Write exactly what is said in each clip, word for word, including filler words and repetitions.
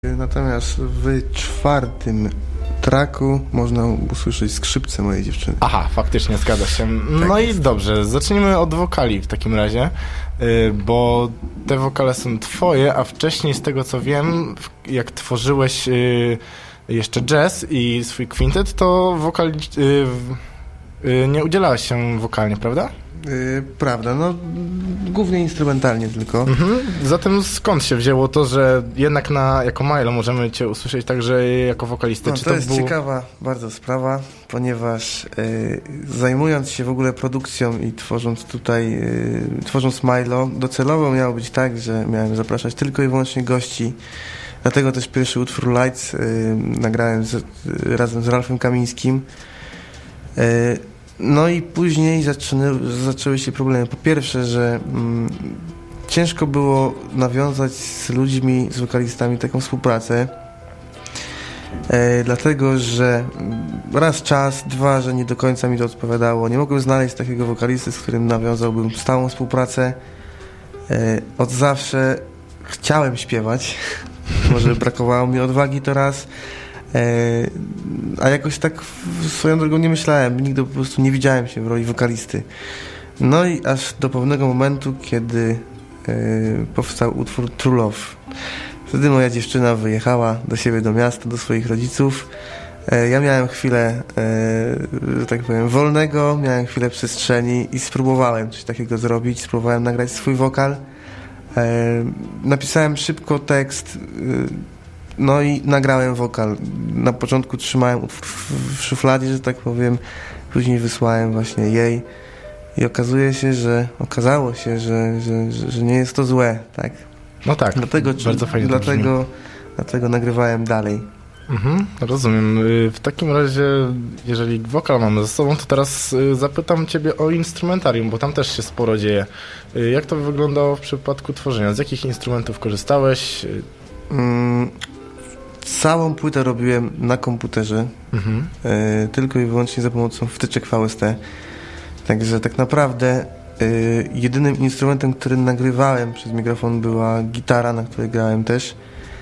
Natomiast w czwartym tracku można usłyszeć skrzypce mojej dziewczyny. Aha, faktycznie, zgadza się. No tak i jest. Dobrze, zacznijmy od wokali w takim razie, bo te wokale są twoje, a wcześniej z tego co wiem, jak tworzyłeś jeszcze jazz i swój kwintet, to wokal nie udzielałeś się wokalnie, prawda? Yy, prawda, no głównie instrumentalnie tylko. Mhm. Zatem skąd się wzięło to, że jednak na, jako Milo możemy cię usłyszeć także jako wokalistę? No, Czy to, to jest był... ciekawa bardzo sprawa, ponieważ yy, zajmując się w ogóle produkcją i tworząc tutaj, yy, tworząc Milo, docelowo miało być tak, że miałem zapraszać tylko i wyłącznie gości. Dlatego też pierwszy utwór Lights yy, nagrałem z, yy, razem z Ralfem Kamińskim. Yy, No i później zaczyny, zaczęły się problemy. Po pierwsze, że mm, ciężko było nawiązać z ludźmi, z wokalistami taką współpracę, e, dlatego, że raz czas, dwa, że nie do końca mi to odpowiadało. Nie mogłem znaleźć takiego wokalisty, z którym nawiązałbym stałą współpracę. E, od zawsze chciałem śpiewać, może brakowało mi odwagi to raz. A jakoś tak swoją drogą nie myślałem, nigdy po prostu nie widziałem się w roli wokalisty. No i aż do pewnego momentu, kiedy e, powstał utwór True Love. Wtedy moja dziewczyna wyjechała do siebie, do miasta, do swoich rodziców. E, ja miałem chwilę, e, że tak powiem, wolnego, miałem chwilę przestrzeni i spróbowałem coś takiego zrobić, spróbowałem nagrać swój wokal. E, napisałem szybko tekst, e, no i nagrałem wokal. Na początku trzymałem w szufladzie, że tak powiem. Później wysłałem właśnie jej. I okazuje się, że okazało się, że, że, że, że nie jest to złe, tak? No tak, dlatego, bardzo fajnie dlatego, dlatego nagrywałem dalej. Mhm, rozumiem. W takim razie, jeżeli wokal mamy ze sobą, to teraz zapytam ciebie o instrumentarium, bo tam też się sporo dzieje. Jak to wyglądało w przypadku tworzenia? Z jakich instrumentów korzystałeś? Mm. Całą płytę robiłem na komputerze, mhm. y, tylko i wyłącznie za pomocą wtyczek V S T. Także tak naprawdę y, jedynym instrumentem, który nagrywałem przez mikrofon, była gitara, na której grałem też.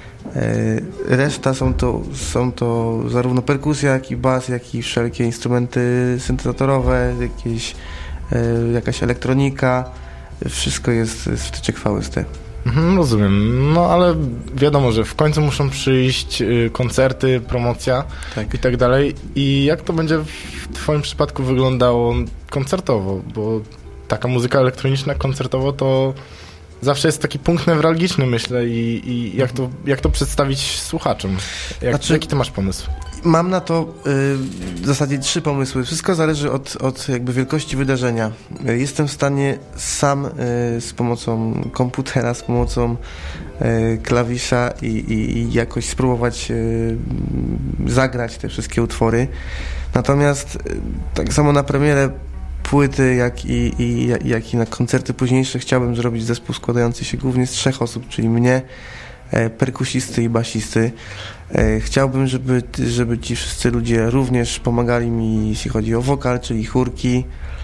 Y, reszta są to, są to zarówno perkusja, jak i bas, jak i wszelkie instrumenty syntezatorowe, jakieś, y, jakaś elektronika. Wszystko jest z wtyczek V S T. Mhm, rozumiem. No ale wiadomo, że w końcu muszą przyjść y, koncerty, promocja tak. i tak dalej. I jak to będzie w twoim przypadku wyglądało koncertowo? Bo taka muzyka elektroniczna koncertowo to zawsze jest taki punkt newralgiczny, myślę. I, i jak, to, jak to przedstawić słuchaczom? Jak, znaczy, jaki ty masz pomysł? Mam na to y, w zasadzie trzy pomysły. Wszystko zależy od, od jakby wielkości wydarzenia. Jestem w stanie sam y, z pomocą komputera, z pomocą y, klawisza i, i, i jakoś spróbować y, zagrać te wszystkie utwory. Natomiast y, tak samo na premierę płyty, jak i, i, jak i na koncerty późniejsze chciałbym zrobić zespół składający się głównie z trzech osób, czyli mnie, e, perkusisty i basisty. E, chciałbym, żeby, żeby ci wszyscy ludzie również pomagali mi, jeśli chodzi o wokal, czyli chórki.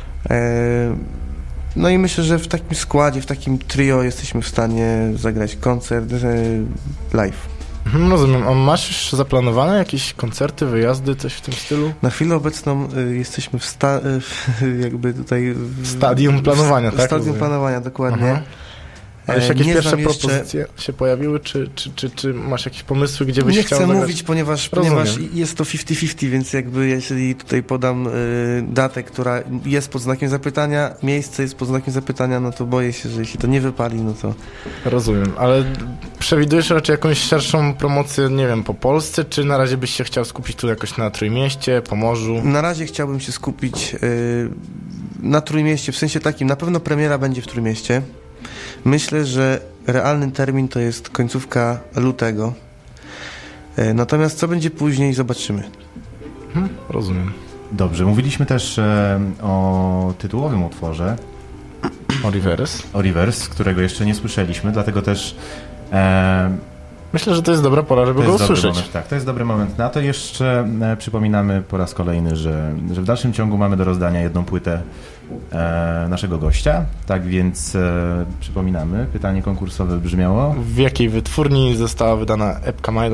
E, no i myślę, że w takim składzie, w takim trio jesteśmy w stanie zagrać koncert e, live. Mhm, rozumiem. A masz już zaplanowane jakieś koncerty, wyjazdy, coś w tym stylu? Na chwilę obecną y, jesteśmy w sta- y, jakby tutaj... W, stadium planowania, w, tak? W stadium rozumiem. planowania, dokładnie. Aha. Ale już jakieś nie pierwsze jeszcze... propozycje się pojawiły, czy, czy, czy, czy masz jakieś pomysły, gdzie byś nie chciał chcę zagrać? mówić, ponieważ, ponieważ jest to fifty fifty, więc jakby jeśli tutaj podam y, datę, która jest pod znakiem zapytania, miejsce jest pod znakiem zapytania, no to boję się, że jeśli to nie wypali, no to... Rozumiem, ale przewidujesz raczej jakąś szerszą promocję, nie wiem, po Polsce, czy na razie byś się chciał skupić tu jakoś na Trójmieście, Pomorzu? Na razie chciałbym się skupić y, na Trójmieście, w sensie takim, na pewno premiera będzie w Trójmieście. Myślę, że realny termin to jest końcówka lutego. Natomiast co będzie później, zobaczymy. Hmm, rozumiem. Dobrze, mówiliśmy też e, o tytułowym utworze. O Reverse. O Reverse, którego jeszcze nie słyszeliśmy, dlatego też e, Myślę, że to jest dobra pora, żeby to go jest dobry usłyszeć. Moment, tak, to jest dobry moment na to. Jeszcze e, przypominamy po raz kolejny, że, że w dalszym ciągu mamy do rozdania jedną płytę e, naszego gościa, tak więc e, przypominamy, pytanie konkursowe brzmiało: w jakiej wytwórni została wydana epka Milo?